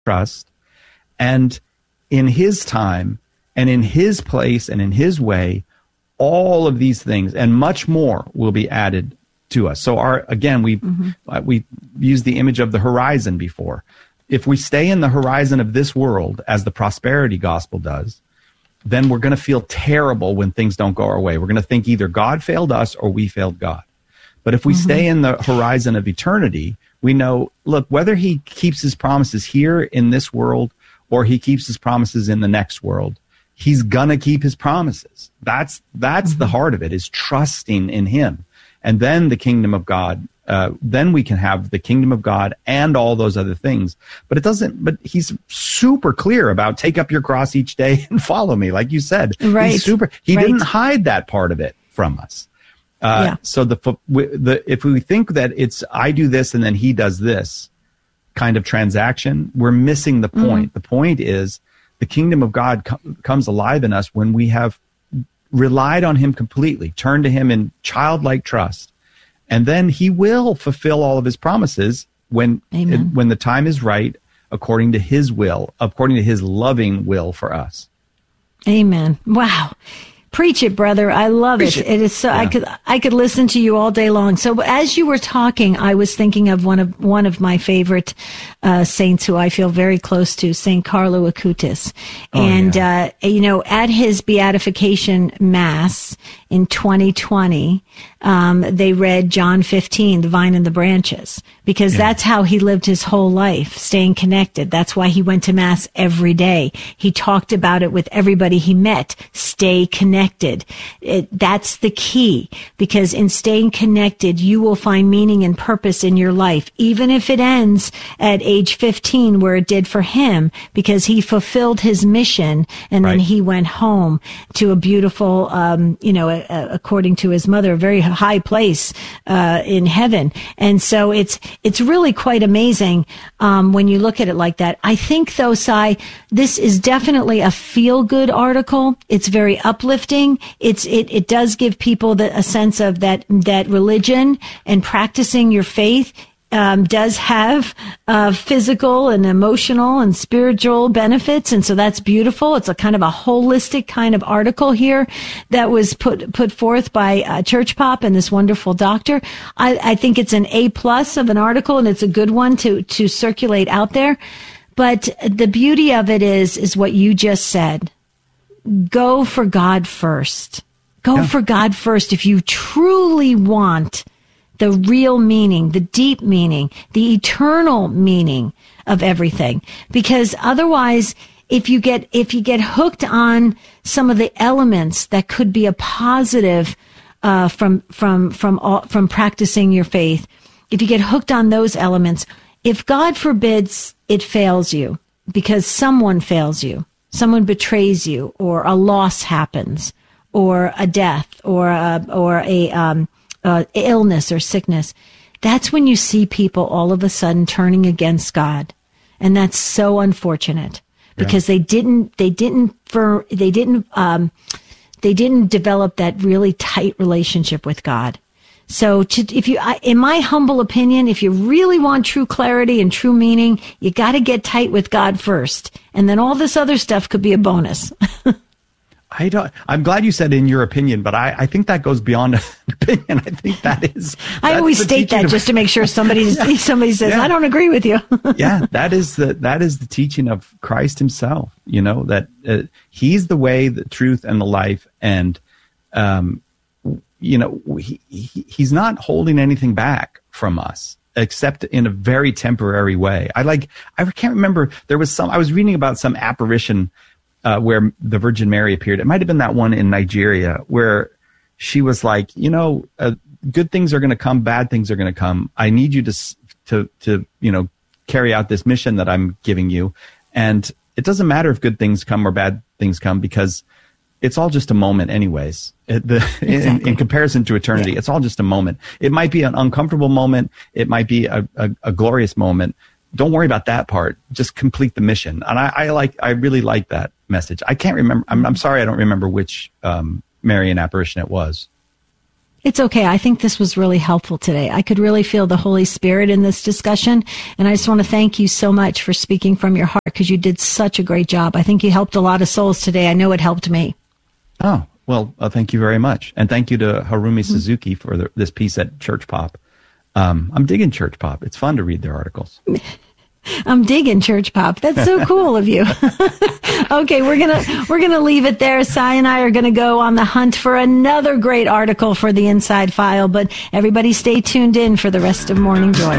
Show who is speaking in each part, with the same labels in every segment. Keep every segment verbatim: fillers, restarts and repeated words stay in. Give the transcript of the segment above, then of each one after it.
Speaker 1: trust, and in his time and in his place and in his way, all of these things and much more will be added to us. So our, again, we, mm-hmm. uh, we used the image of the horizon before. If we stay in the horizon of this world, as the prosperity gospel does, then we're going to feel terrible when things don't go our way. We're going to think either God failed us or we failed God. But if we mm-hmm. stay in the horizon of eternity, we know, look, whether he keeps his promises here in this world or he keeps his promises in the next world, he's going to keep his promises. That's that's mm-hmm. the heart of it, is trusting in him. And then the kingdom of God, uh, then we can have the kingdom of God and all those other things. But it doesn't, but he's super clear about take up your cross each day and follow me, like you said.
Speaker 2: Right.
Speaker 1: He's super, he
Speaker 2: right.
Speaker 1: didn't hide that part of it from us. Uh, yeah. So the, the, if we think that it's, I do this and then he does this kind of transaction, we're missing the point. Mm-hmm. The point is the kingdom of God co- comes alive in us when we have relied on him completely, turned to him in childlike trust. And then he will fulfill all of his promises when, it, when the time is right, according to his will, according to his loving will for us.
Speaker 2: Amen. Wow. Preach it, brother. I love Preach it. It. It is so, yeah. I could, I could listen to you all day long. So as you were talking, I was thinking of one of, one of my favorite, uh, saints who I feel very close to, Saint Carlo Acutis. Oh, and, yeah. uh, you know, at his beatification mass in twenty twenty, um, they read John fifteen, the vine and the branches, because yeah. that's how he lived his whole life, staying connected. That's why he went to mass every day. He talked about it with everybody he met. Stay connected. It, that's the key, because in staying connected, you will find meaning and purpose in your life, even if it ends at age fifteen, where it did for him, because he fulfilled his mission and right. then he went home to a beautiful, um, you know, a, a, according to his mother, a very high place uh, in heaven. And so it's it's really quite amazing um, when you look at it like that. I think, though, Cy, this is definitely a feel-good article. It's very uplifting. It's it it does give people the, a sense of that that religion and practicing your faith Um, does have uh, physical and emotional and spiritual benefits, and so that's beautiful. It's a kind of a holistic kind of article here that was put put forth by uh, Church Pop and this wonderful doctor. I, I think it's an A plus of an article, and it's a good one to to circulate out there. But the beauty of it is is what you just said. Go for God first. Go yeah. for God first if you truly want the real meaning, the deep meaning, the eternal meaning of everything. Because otherwise, if you get, if you get hooked on some of the elements that could be a positive, uh, from, from, from, all, from practicing your faith, if you get hooked on those elements, if God forbids it fails you because someone fails you, someone betrays you, or a loss happens, or a death, or a, or a, um, Uh, illness or sickness, that's when you see people all of a sudden turning against God. And that's so unfortunate, because yeah. they didn't, they didn't, for, they didn't, um, they didn't develop that really tight relationship with God. So to, if you, I, in my humble opinion, if you really want true clarity and true meaning, you got to get tight with God first. And then all this other stuff could be a bonus.
Speaker 1: I don't, I'm glad you said in your opinion, but I, I think that goes beyond an opinion. I think that is.
Speaker 2: I always state that of, just to make sure somebody yeah, somebody says, yeah. I don't agree with you.
Speaker 1: yeah, that is the that is the teaching of Christ himself. You know, that uh, he's the way, the truth, and the life. And, um, you know, he, he he's not holding anything back from us, except in a very temporary way. I like, I can't remember. There was some, I was reading about some apparition Uh, where the Virgin Mary appeared. It might have been that one in Nigeria where she was like, you know, uh, good things are going to come, bad things are going to come. I need you to, to, to, you know, carry out this mission that I'm giving you. And it doesn't matter if good things come or bad things come, because it's all just a moment anyways. It, the, exactly. in, in comparison to eternity, yeah. it's all just a moment. It might be an uncomfortable moment. It might be a, a, a glorious moment. Don't worry about that part. Just complete the mission. And I, I like, I really like that message. I can't remember. I'm, I'm sorry. I don't remember which, um, Marian apparition it was.
Speaker 2: It's okay. I think this was really helpful today. I could really feel the Holy Spirit in this discussion. And I just want to thank you so much for speaking from your heart, because you did such a great job. I think you helped a lot of souls today. I know it helped me.
Speaker 1: Oh, well, uh, thank you very much. And thank you to Harumi mm-hmm. Suzuki for the, this piece at Church Pop. Um, I'm digging Church Pop. It's fun to read their articles.
Speaker 2: I'm digging Church Pop. That's so cool of you. Okay, we're gonna we're gonna leave it there. Cy and I are gonna go on the hunt for another great article for the Inside File. But everybody, stay tuned in for the rest of Morning Joy.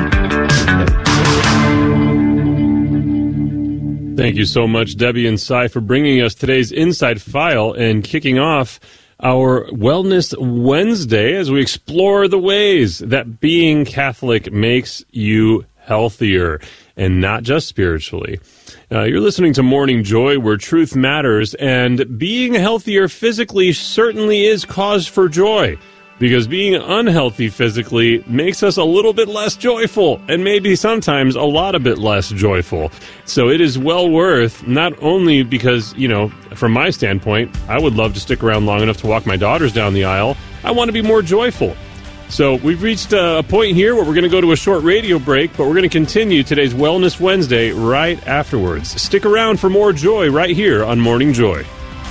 Speaker 3: Thank you so much, Debbie and Cy, for bringing us today's Inside File and kicking off our Wellness Wednesday as we explore the ways that being Catholic makes you healthier, and not just spiritually. Uh, you're listening to Morning Joy, where truth matters, and being healthier physically certainly is cause for joy, because being unhealthy physically makes us a little bit less joyful, and maybe sometimes a lot a bit less joyful. So it is well worth, not only because, you know, from my standpoint, I would love to stick around long enough to walk my daughters down the aisle. I want to be more joyful. So we've reached a point here where we're going to go to a short radio break, but we're going to continue today's Wellness Wednesday right afterwards. Stick around for more joy right here on Morning Joy.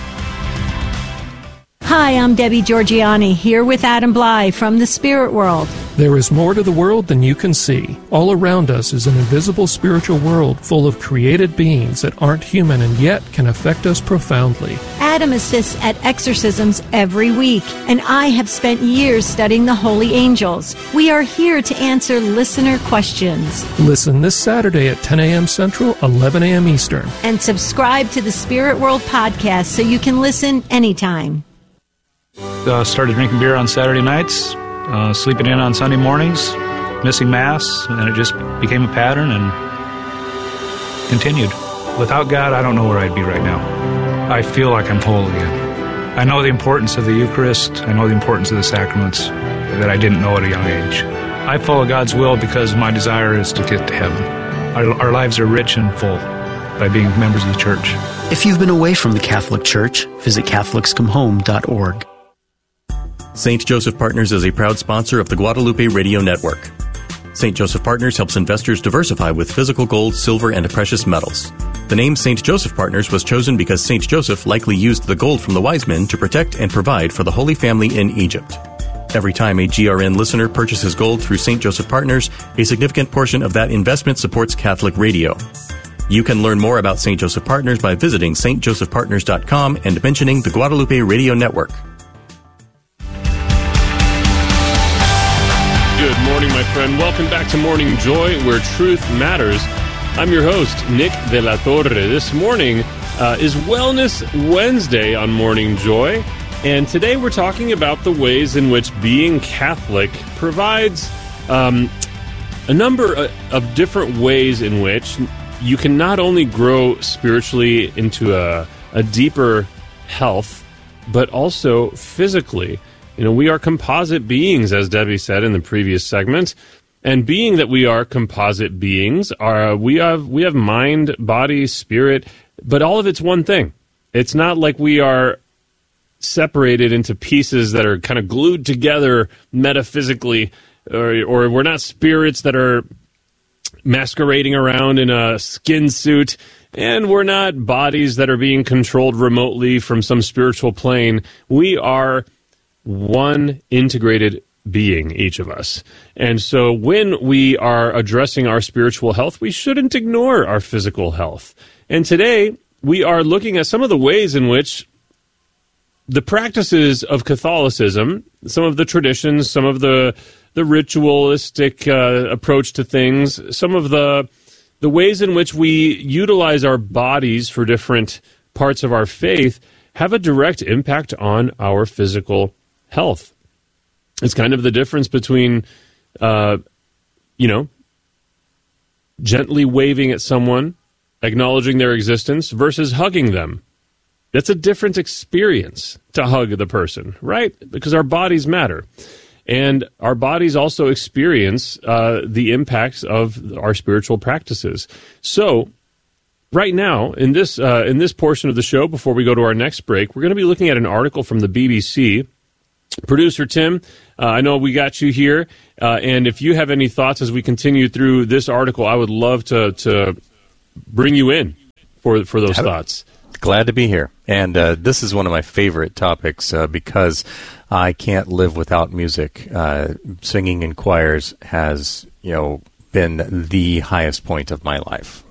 Speaker 2: Hi, I'm Debbie Georgiani, here with Adam Bly from the Spirit World.
Speaker 4: There is more to the world than you can see. All around us is an invisible spiritual world full of created beings that aren't human and yet can affect us profoundly.
Speaker 2: Adam assists at exorcisms every week, and I have spent years studying the holy angels. We are here to answer listener questions.
Speaker 4: Listen this Saturday at ten a.m. Central, eleven a.m. Eastern.
Speaker 2: And subscribe to the Spirit World podcast so you can listen anytime.
Speaker 5: Uh, started drinking beer on Saturday nights, uh, sleeping in on Sunday mornings, missing Mass, and it just became a pattern and continued. Without God, I don't know where I'd be right now. I feel like I'm whole again. I know the importance of the Eucharist. I know the importance of the sacraments that I didn't know at a young age. I follow God's will because my desire is to get to heaven. Our, our lives are rich and full by being members of the Church.
Speaker 6: If you've been away from the Catholic Church, visit Catholics Come Home dot org.
Speaker 7: Saint Joseph Partners is a proud sponsor of the Guadalupe Radio Network. Saint Joseph Partners helps investors diversify with physical gold, silver, and precious metals. The name Saint Joseph Partners was chosen because Saint Joseph likely used the gold from the wise men to protect and provide for the Holy Family in Egypt. Every time a G R N listener purchases gold through Saint Joseph Partners, a significant portion of that investment supports Catholic radio. You can learn more about Saint Joseph Partners by visiting S T Joseph Partners dot com and mentioning the Guadalupe Radio Network.
Speaker 3: Good morning, my friend. Welcome back to Morning Joy, where truth matters. I'm your host, Nick De La Torre. This morning uh, is Wellness Wednesday on Morning Joy, and today we're talking about the ways in which being Catholic provides um, a number of different ways in which you can not only grow spiritually into a, a deeper health, but also physically. You know, we are composite beings, as Debbie said in the previous segment. And being that we are composite beings, are we have we have mind, body, spirit, but all of it's one thing. It's not like we are separated into pieces that are kind of glued together metaphysically, or, or we're not spirits that are masquerading around in a skin suit, and we're not bodies that are being controlled remotely from some spiritual plane. We are one integrated being, each of us. And so when we are addressing our spiritual health, we shouldn't ignore our physical health. And today, we are looking at some of the ways in which the practices of Catholicism, some of the traditions, some of the the ritualistic uh, approach to things, some of the the ways in which we utilize our bodies for different parts of our faith have a direct impact on our physical health. It's kind of the difference between, uh, you know, gently waving at someone, acknowledging their existence, versus hugging them. That's a different experience to hug the person, right? Because our bodies matter. And our bodies also experience uh, the impacts of our spiritual practices. So right now, in this uh, in this portion of the show, before we go to our next break, we're going to be looking at an article from the B B C Producer Tim, uh, I know we got you here, uh, and if you have any thoughts as we continue through this article, I would love to to bring you in for for those thoughts.
Speaker 8: Glad to be here. And uh, this is one of my favorite topics uh, because I can't live without music. Uh, singing in choirs has, you know, been the highest point of my life.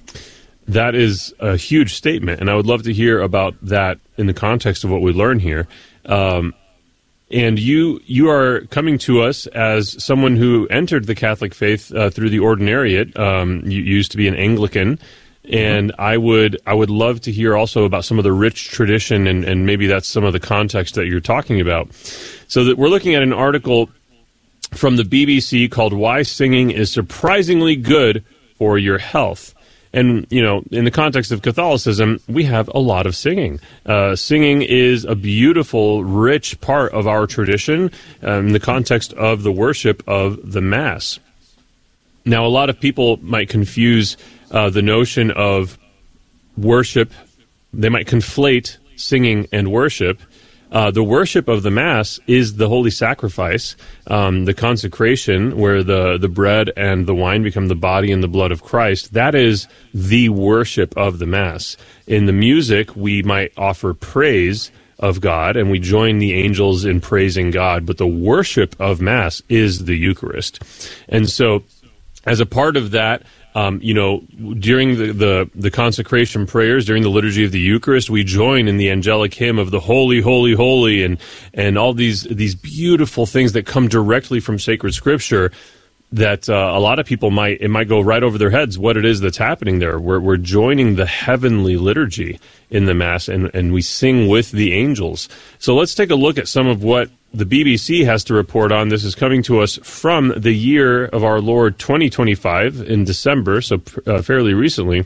Speaker 3: That is a huge statement, and I would love to hear about that in the context of what we learn here. Um, and you you are coming to us as someone who entered the Catholic faith uh, through the ordinariate. Um, you used to be an Anglican. And I would I would love to hear also about some of the rich tradition, and, and maybe that's some of the context that you're talking about. So that we're looking at an article from the B B C called "Why Singing is Surprisingly Good for Your Health." And, you know, in the context of Catholicism, we have a lot of singing. Uh, singing is a beautiful, rich part of our tradition um, in the context of the worship of the Mass. Now, a lot of people might confuse Uh, the notion of worship. They might conflate singing and worship. Uh, the worship of the Mass is the holy sacrifice, um, the consecration where the, the bread and the wine become the body and the blood of Christ. That is the worship of the Mass. In the music, we might offer praise of God, and we join the angels in praising God, but the worship of Mass is the Eucharist. And so, as a part of that, Um, you know, during the, the, the consecration prayers, during the liturgy of the Eucharist, we join in the angelic hymn of the Holy, Holy, Holy, and and all these these beautiful things that come directly from sacred Scripture. That uh, a lot of people might it might go right over their heads what it is that's happening there. We're we're joining the heavenly liturgy in the Mass, and and we sing with the angels. So let's take a look at some of what the B B C has to report on. This is coming to us from the year of our Lord twenty twenty-five in December, so uh, fairly recently.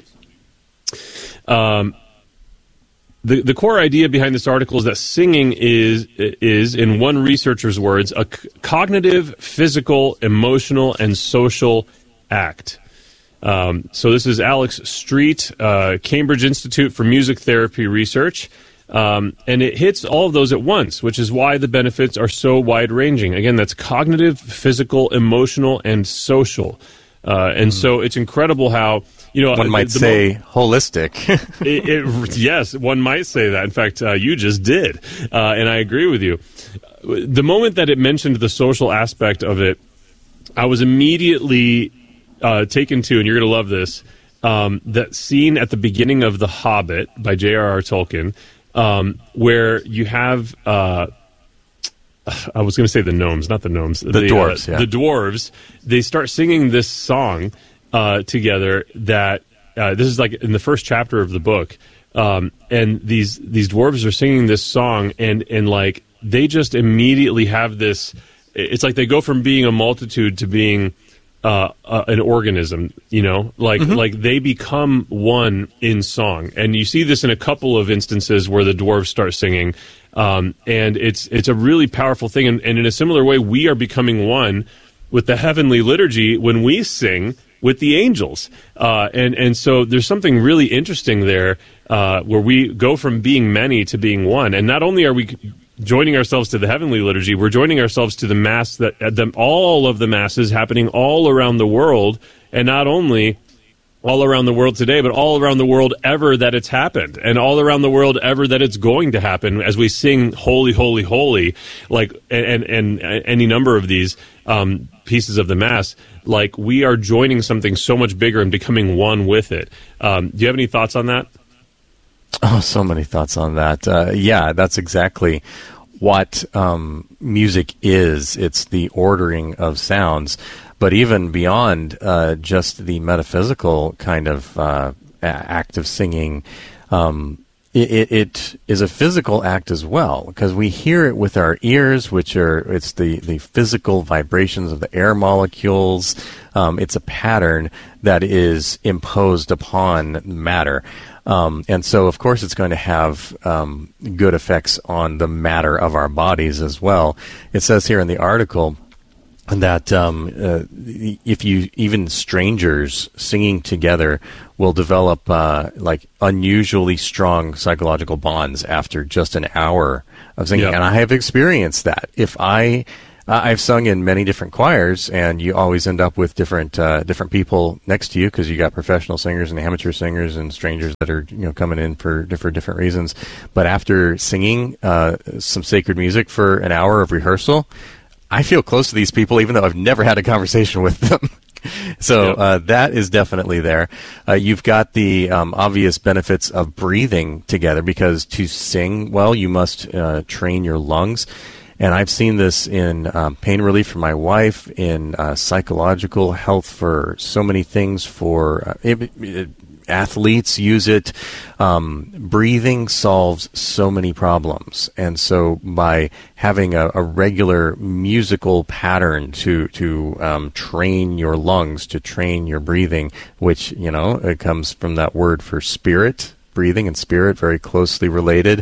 Speaker 3: Um, the the core idea behind this article is that singing is is, in one researcher's words, a c- cognitive, physical, emotional, and social act. Um, so this is Alex Street, uh, Cambridge Institute for Music Therapy Research. Um, and it hits all of those at once, which is why the benefits are so wide-ranging. Again, that's cognitive, physical, emotional, and social. Uh, and mm. so it's incredible how, you know...
Speaker 8: One might say mo- holistic.
Speaker 3: it, it, yes, one might say that. In fact, uh, you just did. Uh, and I agree with you. The moment that it mentioned the social aspect of it, I was immediately uh, taken to, and you're going to love this, um, that scene at the beginning of The Hobbit by J R R Tolkien, Um, where you have, uh, I was going to say the gnomes, not the gnomes.
Speaker 8: The,
Speaker 3: the
Speaker 8: dwarves,
Speaker 3: uh,
Speaker 8: yeah.
Speaker 3: The dwarves, they start singing this song uh, together that, uh, this is like in the first chapter of the book, um, and these these dwarves are singing this song, and, and like, they just immediately have this, it's like they go from being a multitude to being Uh, uh, an organism, you know, like mm-hmm. like they become one in song, and you see this in a couple of instances where the dwarves start singing, um, and it's it's a really powerful thing. And, and in a similar way, we are becoming one with the heavenly liturgy when we sing with the angels, uh, and and so there's something really interesting there uh, where we go from being many to being one, and not only are we joining ourselves to the heavenly liturgy, we're joining ourselves to the Mass, that uh, the, all of the Masses happening all around the world, and not only all around the world today, but all around the world ever that it's happened, and all around the world ever that it's going to happen as we sing Holy, Holy, Holy, like, and, and, and any number of these um, pieces of the Mass, like we are joining something so much bigger and becoming one with it. Um, do you have any thoughts on that?
Speaker 8: Oh, so many thoughts on that. Uh, yeah, that's exactly what um, music is. It's the ordering of sounds. But even beyond uh, just the metaphysical kind of uh, act of singing, um, it, it is a physical act as well, because we hear it with our ears, which are it's the, the physical vibrations of the air molecules. Um, it's a pattern that is imposed upon matter. Um, and so, of course, it's going to have um, good effects on the matter of our bodies as well. It says here in the article that um, uh, if you even strangers singing together will develop uh, like unusually strong psychological bonds after just an hour of singing,
Speaker 3: Yep.
Speaker 8: and I have experienced that. If I Uh, I've sung in many different choirs, and you always end up with different uh, different people next to you because you got professional singers and amateur singers and strangers that are you know coming in for different different reasons. But after singing uh, some sacred music for an hour of rehearsal, I feel close to these people, even though I've never had a conversation with them. So
Speaker 3: Yep.
Speaker 8: uh, that is definitely there. Uh, you've got the um, obvious benefits of breathing together because to sing well, you must uh, train your lungs. And I've seen this in um, pain relief for my wife, in uh, psychological health for so many things. For uh, it, it, athletes use it. Um, breathing solves so many problems, and so by having a, a regular musical pattern to to um, train your lungs, to train your breathing, which you know it comes from that word for spirit, breathing and spirit, very closely related.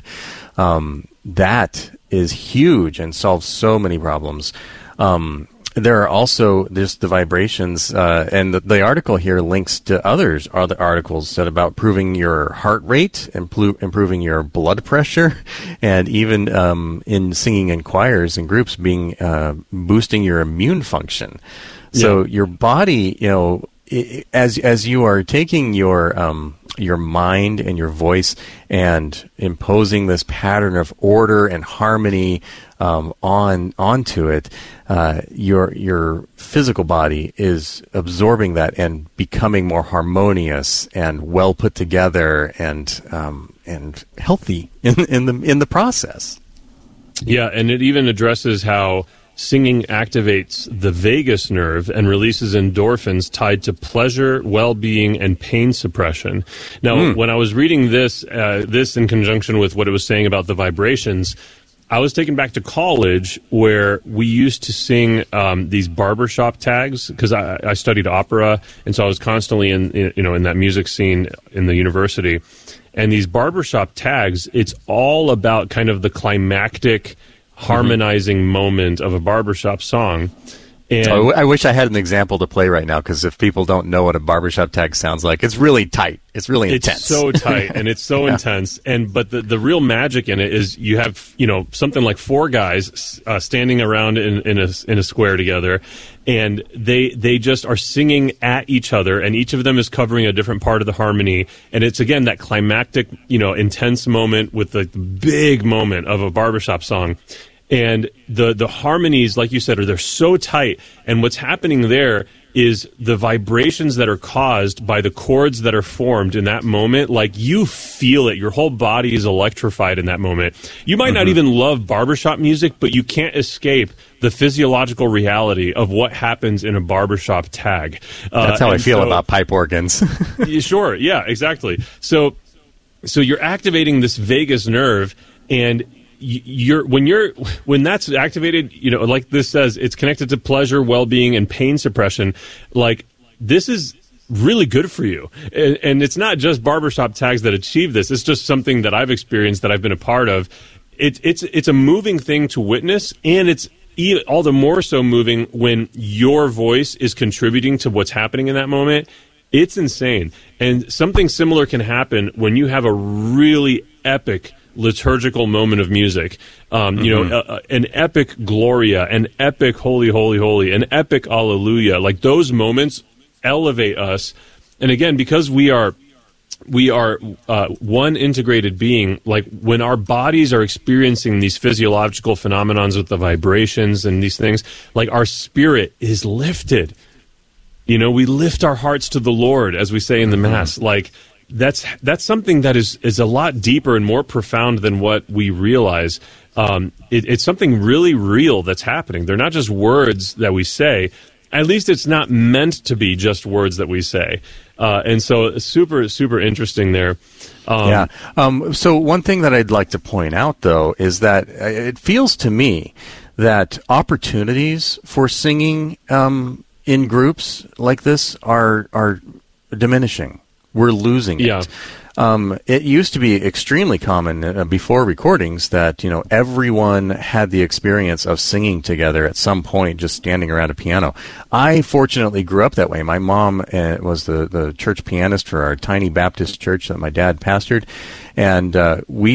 Speaker 8: Um, that is huge and solves so many problems. Um, there are also just the vibrations, uh, and the, the article here links to others, other articles that about improving your heart rate, impro- improving your blood pressure, and even um, in singing in choirs and groups, being uh, boosting your immune function. So
Speaker 3: Yeah.
Speaker 8: your body, you know, i- as as you are taking your um, your mind and your voice and imposing this pattern of order and harmony um, on onto it, uh, your your physical body is absorbing that and becoming more harmonious and well put together and um, and healthy in in the in the process.
Speaker 3: Yeah, and it even addresses how singing activates the vagus nerve and releases endorphins tied to pleasure, well-being, and pain suppression. Now,
Speaker 8: Mm.
Speaker 3: when I was reading this, uh, this in conjunction with what it was saying about the vibrations, I was taken back to college where we used to sing um, these barbershop tags because I, I studied opera, and so I was constantly in, in you know in that music scene in the university. And these barbershop tags, it's all about kind of the climactic harmonizing mm-hmm. moment of a barbershop song. And
Speaker 8: oh, I wish I had an example to play right now, because if people don't know what a barbershop tag sounds like, it's really tight. It's really intense.
Speaker 3: It's so tight and it's so yeah. intense. And but the, the real magic in it is you have, you know, something like four guys uh, standing around in, in a in a square together, and they they just are singing at each other, and each of them is covering a different part of the harmony. And it's again that climactic, you know, intense moment with the big moment of a barbershop song. And the the harmonies, like you said, are they're so tight. And what's happening there is the vibrations that are caused by the chords that are formed in that moment. Like, you feel it. Your whole body is electrified in that moment. You might mm-hmm. not even love barbershop music, but you can't escape the physiological reality of what happens in a barbershop tag.
Speaker 8: Uh, That's how I feel
Speaker 3: so,
Speaker 8: about pipe organs.
Speaker 3: Sure. Yeah, exactly. So, so you're activating this vagus nerve, and you're when you're when that's activated, you know, like this says, it's connected to pleasure, well-being, and pain suppression. Like, this is really good for you. And, and it's not just barbershop tags that achieve this. It's just something that I've experienced, that I've been a part of. It, it's it's a moving thing to witness, and it's all the more so moving when your voice is contributing to what's happening in that moment. It's insane. And something similar can happen when you have a really epic liturgical moment of music, um, you mm-hmm. know, uh, an epic Gloria, an epic Holy, Holy, Holy, an epic Alleluia. Like, those moments elevate us. And again, because we are we are uh, one integrated being, like, when our bodies are experiencing these physiological phenomenons with the vibrations and these things, like, our spirit is lifted. You know, we lift our hearts to the Lord, as we say in the mm-hmm. Mass. Like, That's that's something that is, is a lot deeper and more profound than what we realize. Um, it, it's something really real that's happening. They're not just words that we say. At least it's not meant to be just words that we say. Uh, and so super, super interesting there. Um,
Speaker 8: yeah. Um, so one thing that I'd like to point out, though, is that it feels to me that opportunities for singing um, in groups like this are are diminishing. We're losing it.
Speaker 3: Yeah.
Speaker 8: Um, it used to be extremely common uh, before recordings that, you know, everyone had the experience of singing together at some point, just standing around a piano. I fortunately grew up that way. My mom uh, was the, the church pianist for our tiny Baptist church that my dad pastored, and uh, we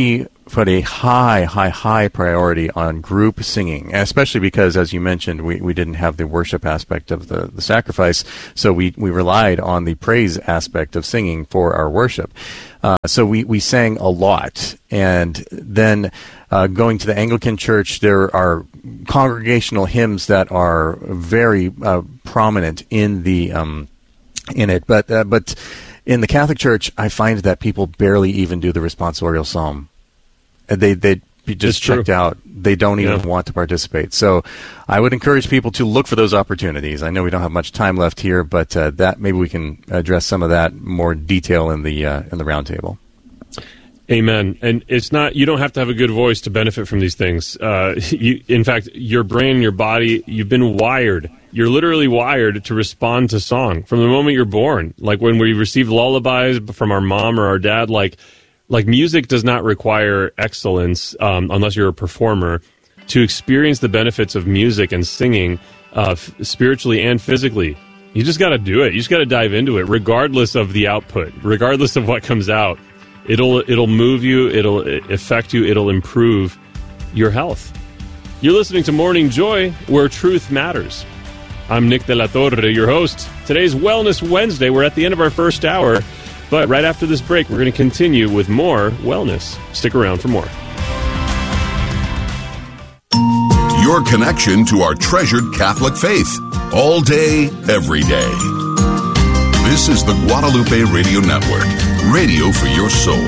Speaker 8: put a high, high, high priority on group singing, especially because, as you mentioned, we, we didn't have the worship aspect of the, the sacrifice, so we, we relied on the praise aspect of singing for our worship. Uh, so we, we sang a lot. And then uh, going to the Anglican Church, there are congregational hymns that are very uh, prominent in the um, in it. But uh, but in the Catholic Church, I find that people barely even do the responsorial psalm. They they just checked out. They don't even yeah. want to participate. So I would encourage people to look for those opportunities. I know we don't have much time left here, but uh, that maybe we can address some of that more detail in the uh, in the roundtable.
Speaker 3: Amen. And it's not, you don't have to have a good voice to benefit from these things. Uh, you, in fact, your brain, your body, you've been wired. You're literally wired to respond to song from the moment you're born. Like when we receive lullabies from our mom or our dad, like like music does not require excellence um, unless you're a performer to experience the benefits of music and singing uh, f- spiritually and physically. You just got to do it. You just got to dive into it, regardless of the output, regardless of what comes out. It'll it'll move you, it'll affect you, it'll improve your health. You're listening to Morning Joy, where truth matters. I'm Nick De La Torre, your host. Today's Wellness Wednesday. We're at the end of our first hour, but right after this break, we're going to continue with more wellness. Stick around for more.
Speaker 9: Your connection to our treasured Catholic faith, all day, every day. This is the Guadalupe Radio Network, radio for your soul.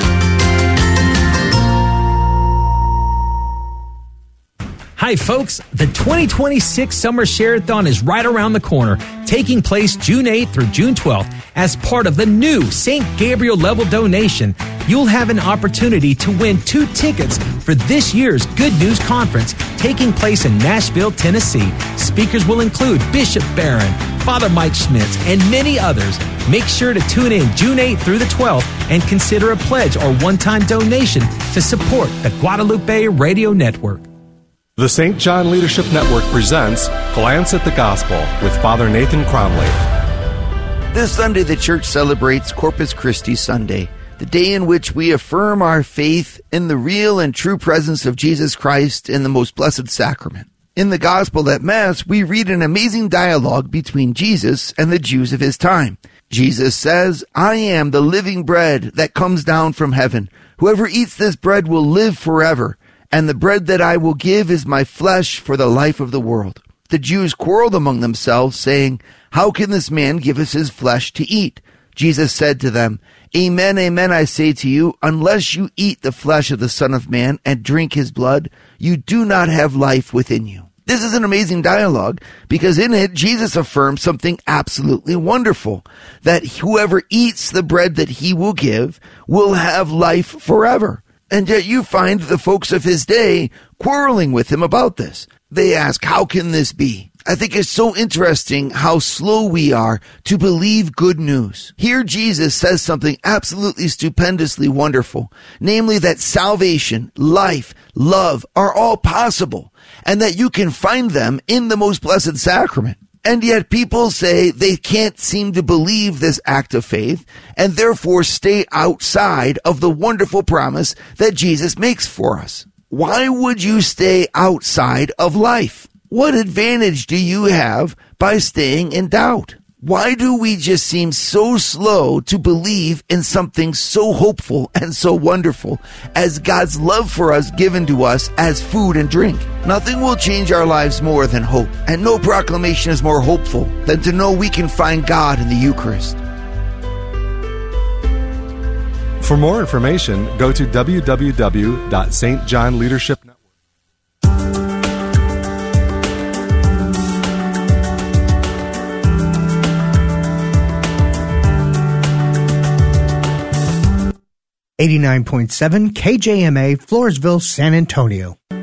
Speaker 10: Hi, folks. The twenty twenty-six Summer Share-a-thon is right around the corner, taking place June eighth through June twelfth. As part of the new Saint Gabriel level donation, you'll have an opportunity to win two tickets for this year's Good News Conference taking place in Nashville, Tennessee. Speakers will include Bishop Barron, Father Mike Schmitz, and many others. Make sure to tune in June eighth through the twelfth and consider a pledge or one-time donation to support the Guadalupe Radio Network.
Speaker 11: The Saint John Leadership Network presents Glance at the Gospel with Father Nathan Cromley.
Speaker 12: This Sunday, the Church celebrates Corpus Christi Sunday, the day in which we affirm our faith in the real and true presence of Jesus Christ in the most blessed sacrament. In the Gospel at Mass, we read an amazing dialogue between Jesus and the Jews of his time. Jesus says, "I am the living bread that comes down from heaven. Whoever eats this bread will live forever. And the bread that I will give is my flesh for the life of the world." The Jews quarreled among themselves, saying, "How can this man give us his flesh to eat?" Jesus said to them, "Amen, amen, I say to you, unless you eat the flesh of the Son of Man and drink his blood, you do not have life within you." This is an amazing dialogue because in it, Jesus affirms something absolutely wonderful, that whoever eats the bread that he will give will have life forever. And yet you find the folks of his day quarreling with him about this. They ask, how can this be? I think it's so interesting how slow we are to believe good news. Here Jesus says something absolutely stupendously wonderful, namely that salvation, life, love are all possible, and that you can find them in the most blessed sacrament. And yet people say they can't seem to believe this act of faith and therefore stay outside of the wonderful promise that Jesus makes for us. Why would you stay outside of life? What advantage do you have by staying in doubt? Why do we just seem so slow to believe in something so hopeful and so wonderful as God's love for us given to us as food and drink? Nothing will change our lives more than hope, and no proclamation is more hopeful than to know we can find God in the Eucharist.
Speaker 11: For more information, go to w w w dot s t john leadership network.
Speaker 13: eighty-nine point seven K J M A, Floresville, San Antonio.